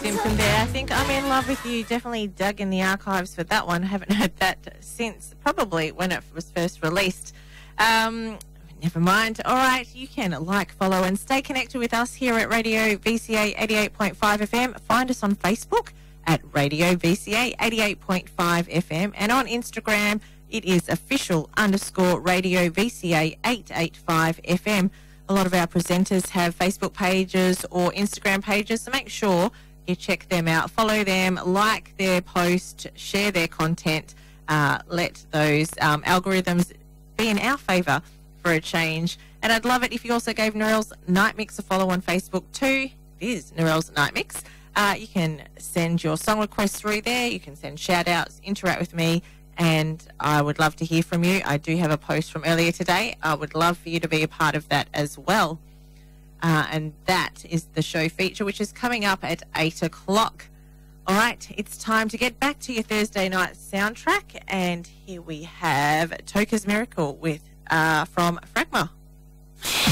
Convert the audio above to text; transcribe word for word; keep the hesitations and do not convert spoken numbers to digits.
Simpson there. I think I'm in love with you. Definitely dug in the archives for that one. Haven't heard that since probably when it was first released. Um, never mind. All right, you can like, follow and stay connected with us here at Radio V C A eighty-eight point five F M. Find us on Facebook at Radio V C A eighty-eight point five F M, and on Instagram it is official underscore Radio V C A eight eighty-five F M. A lot of our presenters have Facebook pages or Instagram pages, so make sure you check them out, follow them, like their post, share their content, uh, let those um, algorithms be in our favour for a change. And I'd love it if you also gave Narelle's Night Mix a follow on Facebook too. It is Narelle's Night Mix. Uh, you can send your song requests through there, you can send shout outs, interact with me, and I would love to hear from you. I do have a post from earlier today. I would love for you to be a part of that as well. Uh, and that is the show feature, which is coming up at eight o'clock. All right, it's time to get back to your Thursday night soundtrack. And here we have Toka's Miracle with uh, from Fragma.